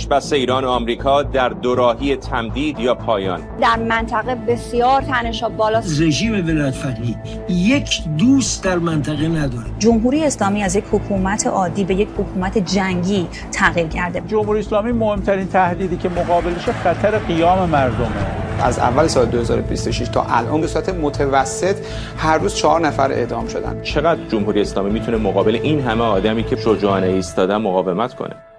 پش‌بست ایران و آمریکا در دوراهی تمدید یا پایان. در منطقه بسیار تنش‌ها بالاست. رژیم ولایت‌فقیه یک دوست در منطقه نداره. جمهوری اسلامی از یک حکومت عادی به یک حکومت جنگی تغییر کرده. جمهوری اسلامی مهمترین تهدیدی که مقابلش خطر قیام مردمه. از اول سال 2026 تا الان به صورت متوسط هر روز 4 نفر اعدام شدن. چقدر جمهوری اسلامی میتونه مقابل این همه آدمی که شجاعانه ایستادن مقاومت کنه؟